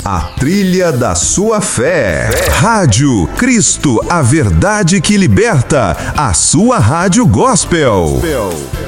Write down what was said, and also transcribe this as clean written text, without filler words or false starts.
a trilha da sua fé. Rádio Cristo, a verdade que liberta, a sua rádio gospel.